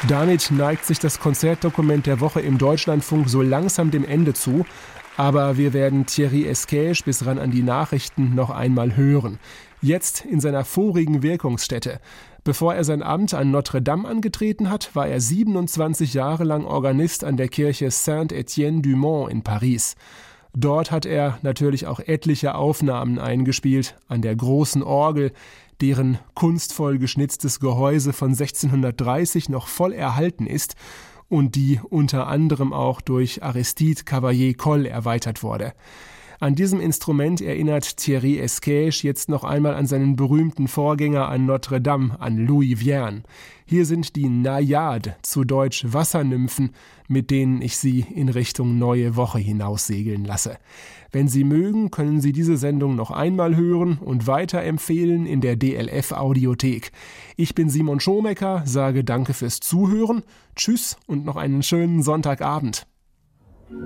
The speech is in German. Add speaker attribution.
Speaker 1: Damit neigt sich das Konzertdokument der Woche im Deutschlandfunk so langsam dem Ende zu. Aber wir werden Thierry Esquèche bis ran an die Nachrichten noch einmal hören. Jetzt in seiner vorigen Wirkungsstätte. Bevor er sein Amt an Notre Dame angetreten hat, war er 27 Jahre lang Organist an der Kirche Saint-Étienne-du-Mont in Paris. Dort hat er natürlich auch etliche Aufnahmen eingespielt an der großen Orgel, deren kunstvoll geschnitztes Gehäuse von 1630 noch voll erhalten ist und die unter anderem auch durch Aristide Cavaillé-Coll erweitert wurde. An diesem Instrument erinnert Thierry Esquèche jetzt noch einmal an seinen berühmten Vorgänger an Notre Dame, an Louis Vierne. Hier sind die Naïades, zu Deutsch Wassernymphen, mit denen ich Sie in Richtung neue Woche hinaussegeln lasse. Wenn Sie mögen, können Sie diese Sendung noch einmal hören und weiterempfehlen in der DLF-Audiothek. Ich bin Simon Schomecker, sage Danke fürs Zuhören, Tschüss und noch einen schönen Sonntagabend.